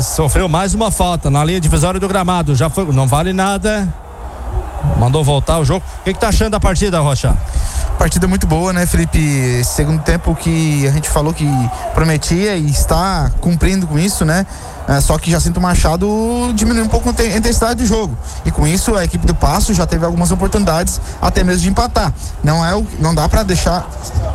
sofreu mais uma falta na linha divisória do gramado. Já foi, não vale nada. Mandou voltar o jogo. O que tá achando da partida, Rocha? Partida muito boa, né, Felipe? Segundo tempo que a gente falou que prometia e está cumprindo com isso, né? Só que Jacinto Machado diminuiu um pouco a intensidade do jogo. E com isso a equipe do Passo já teve algumas oportunidades até mesmo de empatar. Não dá para deixar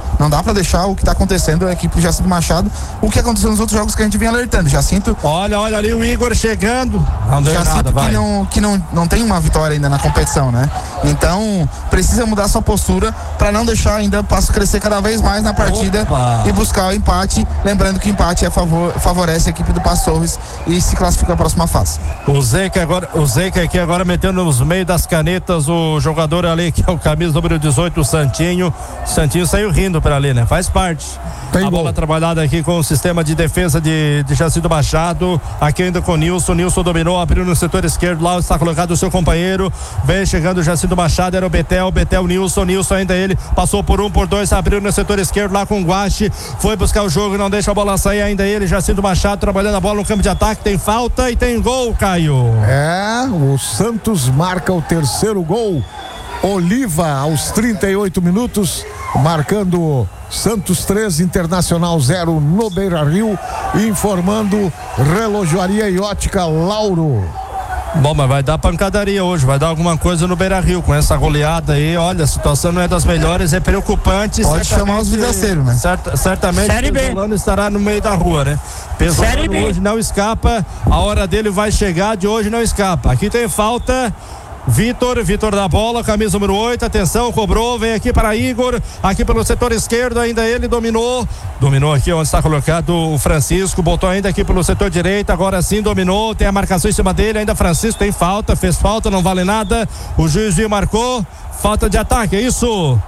o que está acontecendo a equipe do Jacinto Machado, o que aconteceu nos outros jogos que a gente vem alertando. Jacinto. Olha ali o Igor chegando. Não deu Jacinto nada, que não tem uma vitória ainda na competição, né? Então precisa mudar sua postura para não deixar ainda o Passo crescer cada vez mais na partida. E buscar o empate. Lembrando que o empate favorece a equipe do Passo Torres e se classifica a próxima fase. O Zeca aqui agora metendo nos meios das canetas o jogador ali que é o camisa número 18, o Santinho. O Santinho saiu rindo para ali, né? Faz parte. A bola trabalhada aqui com o sistema de defesa de Jacinto Machado. Aqui ainda com o Nilson. Nilson dominou, abriu no setor esquerdo. Lá está colocado o seu companheiro. Vem chegando o Jacinto Machado. Era o Betel, Nilson ainda ele. Passou por 1, por 2. Abriu no setor esquerdo lá com o Guache. Foi buscar o jogo, não deixa a bola sair. Ainda ele, Jacinto Machado, trabalhando a bola no campo de ataque. Tem falta e tem gol, Caio. O Santos marca o terceiro gol. Oliva aos 38 minutos, marcando Santos 3, Internacional 0 no Beira-Rio, informando Relojoaria e Ótica Lauro. Bom, mas vai dar pancadaria hoje, vai dar alguma coisa no Beira-Rio com essa goleada aí. Olha, a situação não é das melhores, é preocupante. Pode chamar os vidaceiros, né? Certamente o Pesolano estará no meio da rua, né? Pesolano hoje não escapa, a hora dele vai chegar, de hoje não escapa. Aqui tem falta. Vitor da bola, camisa número 8, atenção, cobrou, vem aqui para Igor, aqui pelo setor esquerdo, ainda ele dominou aqui onde está colocado o Francisco, botou ainda aqui pelo setor direito, agora sim dominou, tem a marcação em cima dele, ainda Francisco tem falta, fez falta, não vale nada, o juiz marcou, falta de ataque, é isso?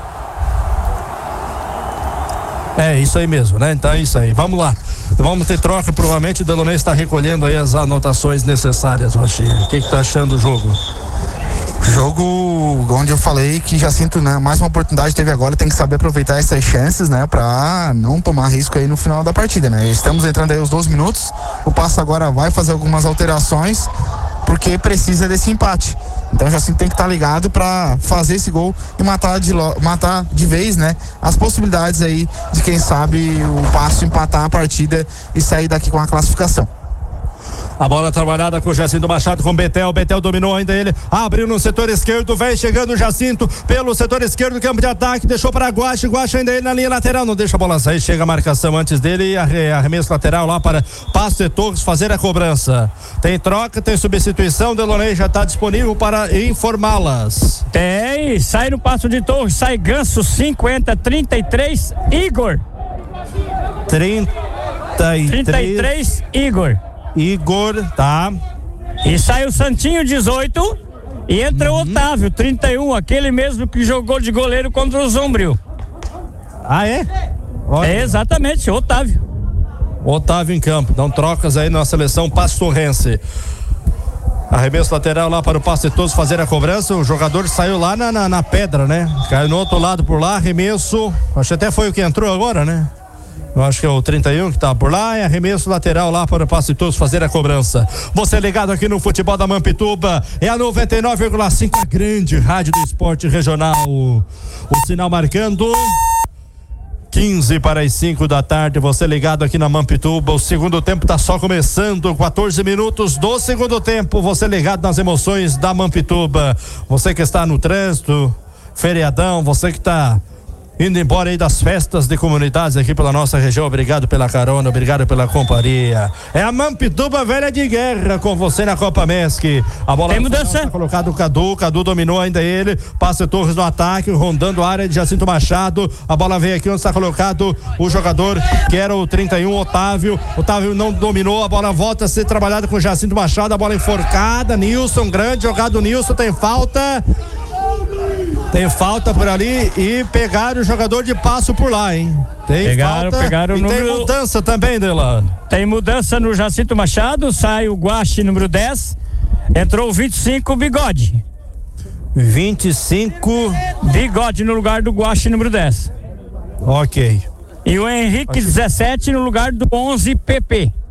É isso aí mesmo, né? Então é isso aí, vamos lá. Vamos ter troca, provavelmente o Delonei está recolhendo aí as anotações necessárias, Rochinha. O que tá achando do jogo? Jogo onde eu falei que Jacinto, né, mais uma oportunidade teve agora, tem que saber aproveitar essas chances, né, pra não tomar risco aí no final da partida, né? Estamos entrando aí os 12 minutos, o Passo agora vai fazer algumas alterações, porque precisa desse empate. Então o Jacinto tem que estar ligado para fazer esse gol e matar de vez, né, as possibilidades aí de quem sabe o Passo empatar a partida e sair daqui com a classificação. A bola trabalhada com o Jacinto Machado, com o Betel dominou ainda ele, abriu no setor esquerdo, vem chegando o Jacinto pelo setor esquerdo, campo de ataque, deixou para Guache ainda ele na linha lateral, não deixa a bola sair, chega a marcação antes dele e arremesso lateral lá para Passo de Torres fazer a cobrança. Tem troca, tem substituição, Delonei já está disponível para informá-las. Tem, sai no Passo de Torres, sai Ganso 50-33, Igor 33, Igor, tá. E sai o Santinho 18 e entra o Otávio 31, aquele mesmo que jogou de goleiro contra o Sombrio. Ah, é? É exatamente, Otávio em campo, então trocas aí na seleção pastorrense. Arremesso lateral lá para o Passo de Todos fazer a cobrança, o jogador saiu lá na pedra, né? Caiu no outro lado por lá, arremesso, acho que até foi o que entrou agora, né? Eu acho que é o 31 que tá por lá, é arremesso lateral lá para o Passo de Todos fazer a cobrança. Você ligado aqui no futebol da Mampituba, é a 99,5, a grande rádio do esporte regional. O sinal marcando 15 para as 5 da tarde, você ligado aqui na Mampituba, o segundo tempo tá só começando, 14 minutos do segundo tempo, você ligado nas emoções da Mampituba, você que está no trânsito, feriadão, você que tá indo embora aí das festas de comunidades aqui pela nossa região, obrigado pela carona, obrigado pela companhia. É a Mampituba velha de guerra com você na Copa Mesc. A bola tem mudança. Tá colocado o Cadu dominou ainda ele, passa Torres no ataque, rondando a área de Jacinto Machado. A bola veio aqui onde está colocado o jogador que era o 31, Otávio não dominou, a bola volta a ser trabalhada com Jacinto Machado, a bola enforcada, Nilson, grande jogado Nilson, tem falta por ali e pegaram o jogador de Passo por lá, hein? Pegaram e tem mudança também, Delano. Tem mudança no Jacinto Machado, sai o Guache número 10, entrou o 25, Bigode. 25 Bigode no lugar do Guache número 10. Ok. E o Henrique 17 no lugar do 11, PP.